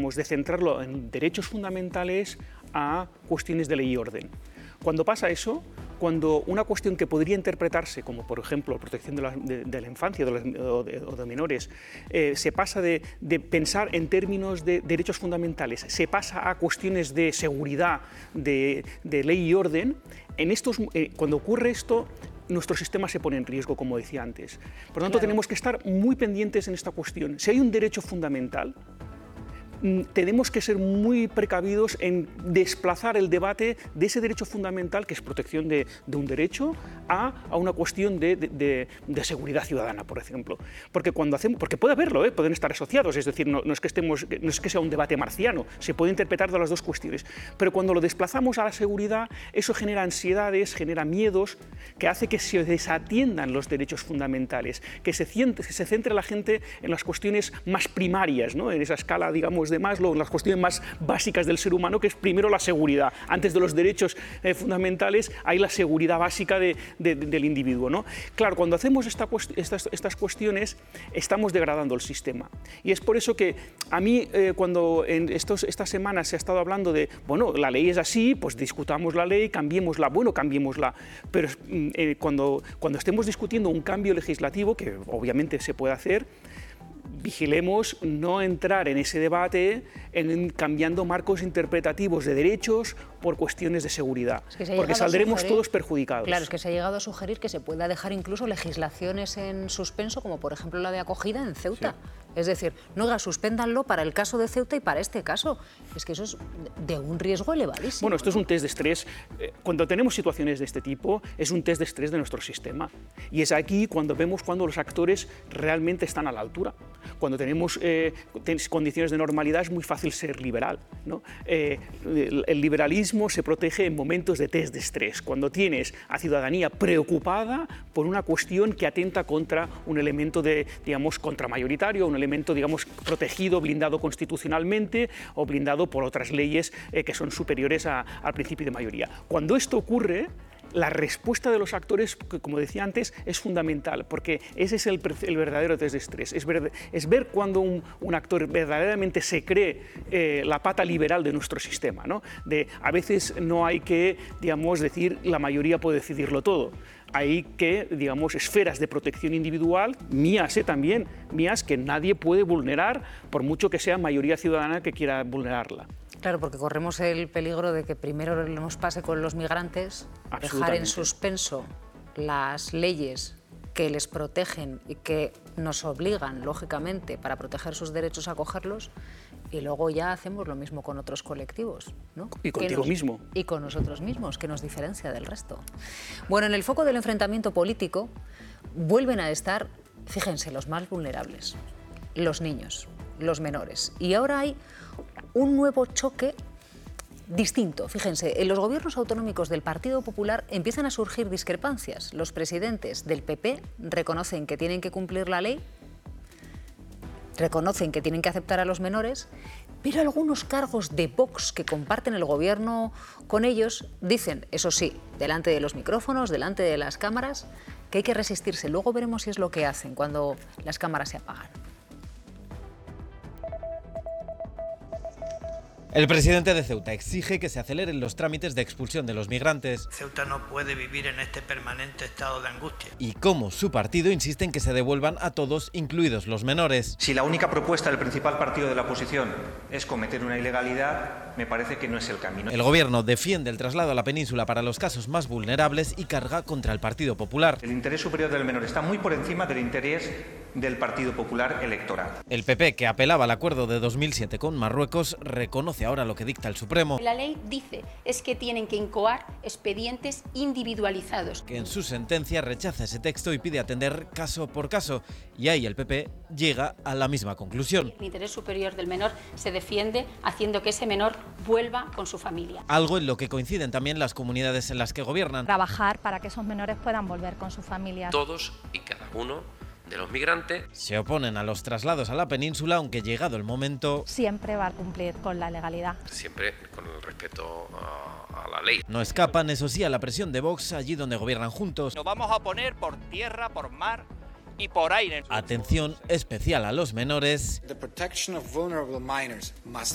de centrarlo en derechos fundamentales a cuestiones de ley y orden. Cuando pasa eso, cuando una cuestión que podría interpretarse como, por ejemplo, protección de la infancia o de menores, se pasa de pensar en términos de derechos fundamentales, se pasa a cuestiones de seguridad, de ley y orden, cuando ocurre esto, nuestro sistema se pone en riesgo, como decía antes. Por lo tanto, tenemos que estar muy pendientes en esta cuestión. Si hay un derecho fundamental, tenemos que ser muy precavidos en desplazar el debate de ese derecho fundamental, que es protección de un derecho, a una cuestión de seguridad ciudadana, por ejemplo. Porque puede haberlo, pueden estar asociados, es decir, no es que sea un debate marciano, se puede interpretar de las dos cuestiones. Pero cuando lo desplazamos a la seguridad, eso genera ansiedades, genera miedos, que hace que se desatiendan los derechos fundamentales, que se centre la gente en las cuestiones más primarias, ¿no? En esa escala, digamos, de Maslow, las cuestiones más básicas del ser humano, que es primero la seguridad. Antes de los derechos fundamentales hay la seguridad básica del individuo, ¿no? Claro, cuando hacemos estas cuestiones estamos degradando el sistema. Y es por eso que a mí, cuando en estas semanas se ha estado hablando de, bueno, la ley es así, pues discutamos la ley, cambiémosla, pero cuando estemos discutiendo un cambio legislativo, que obviamente se puede hacer, vigilemos no entrar en ese debate cambiando marcos interpretativos de derechos por cuestiones de seguridad, porque saldremos todos perjudicados. Claro, es que se ha llegado a sugerir que se pueda dejar incluso legislaciones en suspenso, como por ejemplo la de acogida en Ceuta. Sí. Es decir, no, suspéndanlo para el caso de Ceuta y para este caso. Es que eso es de un riesgo elevadísimo. Bueno, esto es un test de estrés. Cuando tenemos situaciones de este tipo, es un test de estrés de nuestro sistema. Y es aquí cuando vemos cuando los actores realmente están a la altura. Cuando tenemos condiciones de normalidad es muy fácil ser liberal, ¿no? El liberalismo se protege en momentos de test de estrés, cuando tienes a ciudadanía preocupada por una cuestión que atenta contra un elemento contramayoritario, un elemento, protegido, blindado constitucionalmente o blindado por otras leyes que son superiores al principio de mayoría. Cuando esto ocurre, la respuesta de los actores, como decía antes, es fundamental, porque ese es el verdadero test de estrés. Es ver cuando un actor verdaderamente se cree la pata liberal de nuestro sistema, ¿no? A veces no hay que, decir la mayoría puede decidirlo todo. Hay que, esferas de protección individual, mías también, mías que nadie puede vulnerar, por mucho que sea mayoría ciudadana que quiera vulnerarla. Claro, porque corremos el peligro de que primero nos pase con los migrantes, dejar en suspenso las leyes que les protegen y que nos obligan, lógicamente, para proteger sus derechos a acogerlos, y luego ya hacemos lo mismo con otros colectivos, ¿no? Y contigo mismo. Y con nosotros mismos, que nos diferencia del resto. Bueno, en el foco del enfrentamiento político vuelven a estar, fíjense, los más vulnerables, los niños, los menores. Y ahora hay un nuevo choque distinto. Fíjense, en los gobiernos autonómicos del Partido Popular empiezan a surgir discrepancias. Los presidentes del PP reconocen que tienen que cumplir la ley, reconocen que tienen que aceptar a los menores, pero algunos cargos de Vox que comparten el gobierno con ellos dicen, eso sí, delante de los micrófonos, delante de las cámaras, que hay que resistirse. Luego veremos si es lo que hacen cuando las cámaras se apagan. El presidente de Ceuta exige que se aceleren los trámites de expulsión de los migrantes. Ceuta no puede vivir en este permanente estado de angustia. Y cómo su partido insiste en que se devuelvan a todos, incluidos los menores. Si la única propuesta del principal partido de la oposición es cometer una ilegalidad, me parece que no es el camino. El gobierno defiende el traslado a la península para los casos más vulnerables y carga contra el Partido Popular. El interés superior del menor está muy por encima del interés del Partido Popular electoral. El PP, que apelaba al acuerdo de 2007 con Marruecos, reconoce ahora lo que dicta el Supremo. La ley dice es que tienen que incoar expedientes individualizados. Que en su sentencia rechaza ese texto y pide atender caso por caso. Y ahí el PP llega a la misma conclusión. El interés superior del menor se defiende haciendo que ese menor vuelva con su familia. Algo en lo que coinciden también las comunidades en las que gobiernan. Trabajar para que esos menores puedan volver con su familia. Todos y cada uno de los migrantes se oponen a los traslados a la península, aunque llegado el momento siempre va a cumplir con la legalidad. Siempre con el respeto a la ley. No escapan, eso sí, a la presión de Vox allí donde gobiernan juntos. Nos vamos a oponer por tierra, por mar y por aire. Atención especial a los menores.